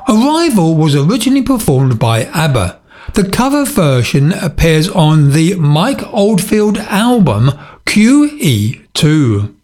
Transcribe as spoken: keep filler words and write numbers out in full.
Arrival was originally performed by ABBA. The cover version appears on the Mike Oldfield album Q E two.